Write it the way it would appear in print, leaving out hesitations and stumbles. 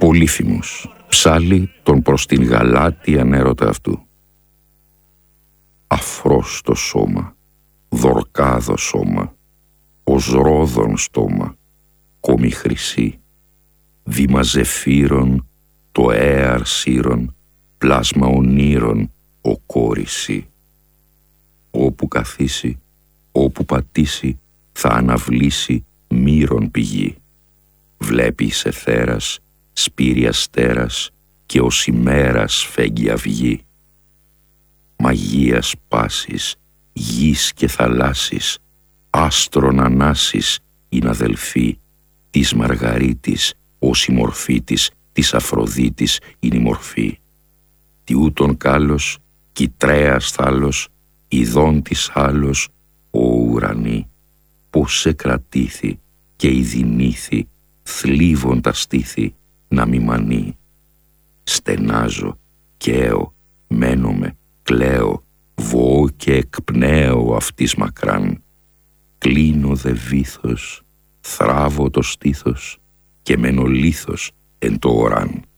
Πολύφημος, ψάλλει τον προς την γαλάτη ανέρωτα αυτού. Αφρός το σώμα, δορκάδο σώμα, ως ρόδον στόμα, κόμη χρυσή, βήμα ζεφύρων, το έαρ σύρων, πλάσμα ονείρων, ο κόρησι. Όπου καθίσει, όπου πατήσει, θα αναβλήσει μύρων πηγή. Βλέπει σε θέρας, σπήρει αστέρας και ως ημέρας φέγγει αυγή. Μαγείας πάσης, γης και θαλάσσης, άστρων ανάσης είναι αδελφή, της Μαργαρίτης ως η μορφή της Αφροδίτης είναι η μορφή. Τι ούτων κάλος, κυτρέας θάλος, ειδών της άλλος, ο ουρανή, πως σε κρατήθη και ειδηνήθη, θλίβων τα στήθη, να μη μανεί. Στενάζω, καίω, μένομαι, κλαίω, βοώ και εκπνέω αυτής μακράν. Κλείνω δε βήθος, θράβω το στήθος και μένω λίθος εν το οράν.